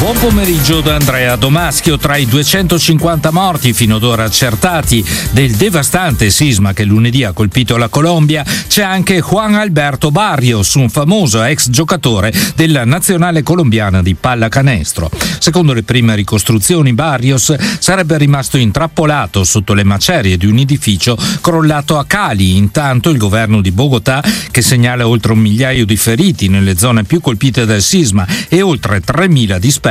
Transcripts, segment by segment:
Buon pomeriggio da Andrea Domaschio. Tra i 250 morti fino ad ora accertati del devastante sisma che lunedì ha colpito la Colombia c'è anche Juan Alberto Barrios, un famoso ex giocatore della nazionale colombiana di pallacanestro. Secondo le prime ricostruzioni, Barrios sarebbe rimasto intrappolato sotto le macerie di un edificio crollato a Cali. Intanto il governo di Bogotà, che segnala oltre 1 migliaio di feriti nelle zone più colpite dal sisma e oltre 3.000 dispersi,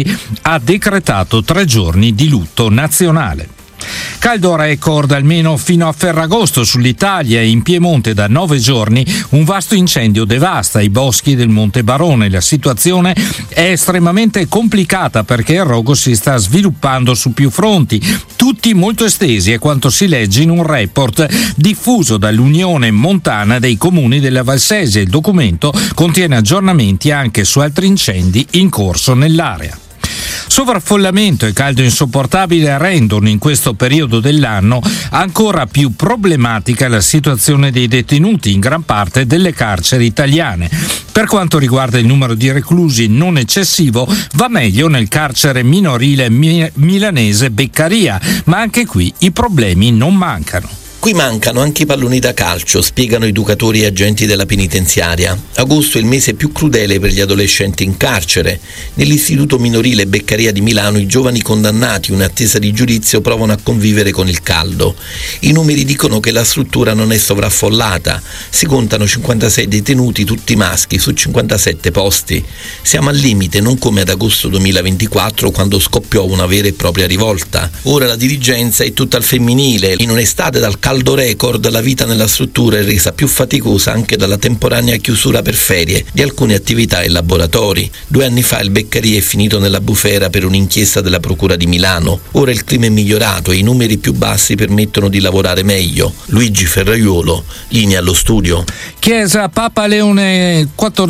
ha decretato 3 giorni di lutto nazionale. Caldo record almeno fino a Ferragosto sull'Italia e in Piemonte da 9 giorni un vasto incendio devasta i boschi del Monte Barone. La situazione è estremamente complicata perché il rogo si sta sviluppando su più fronti, tutti molto estesi, è quanto si legge in un report diffuso dall'Unione Montana dei Comuni della Valsesia. Il documento contiene aggiornamenti anche su altri incendi in corso nell'area. Sovraffollamento e caldo insopportabile rendono in questo periodo dell'anno ancora più problematica la situazione dei detenuti in gran parte delle carceri italiane. Per quanto riguarda il numero di reclusi non eccessivo, va meglio nel carcere minorile milanese Beccaria, ma anche qui i problemi non mancano. Qui mancano anche i palloni da calcio, spiegano educatori e agenti della penitenziaria. Agosto è il mese più crudele per gli adolescenti in carcere. Nell'istituto minorile Beccaria di Milano i giovani condannati in attesa di giudizio provano a convivere con il caldo. I numeri dicono che la struttura non è sovraffollata. Si contano 56 detenuti, tutti maschi, su 57 posti. Siamo al limite, non come ad agosto 2024 quando scoppiò una vera e propria rivolta. Ora la dirigenza è tutta al femminile. In un'estate dal caldo record la vita nella struttura è resa più faticosa anche dalla temporanea chiusura per ferie di alcune attività e laboratori. 2 anni fa il Beccaria è finito nella bufera per un'inchiesta della Procura di Milano. Ora il clima è migliorato e i numeri più bassi permettono di lavorare meglio. Luigi Ferraiuolo, linea allo studio. Chiesa Papa Leone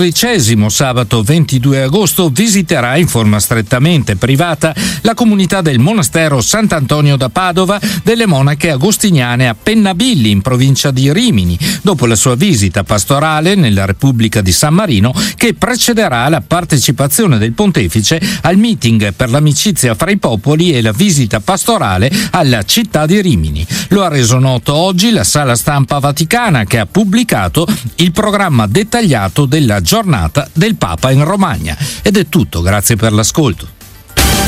XIV sabato 22 agosto visiterà in forma strettamente privata la comunità del monastero Sant'Antonio da Padova delle monache agostiniane a Pennabilli in provincia di Rimini, dopo la sua visita pastorale nella Repubblica di San Marino che precederà la partecipazione del pontefice al meeting per l'amicizia fra i popoli e la visita pastorale alla città di Rimini. Lo ha reso noto oggi la sala stampa vaticana che ha pubblicato il programma dettagliato della giornata del Papa in Romagna. Ed è tutto, grazie per l'ascolto.